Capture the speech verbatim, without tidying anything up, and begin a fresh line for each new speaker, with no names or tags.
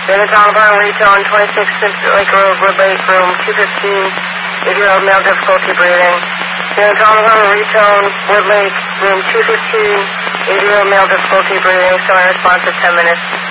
David Donovan, retone, twenty-six Lake Road, Woodlake, room two fifteen, eighty-year-old male, difficulty breathing. David Donovan, retone, Woodlake, room two fifteen, eighty-year-old male, difficulty breathing, showing response at ten minutes.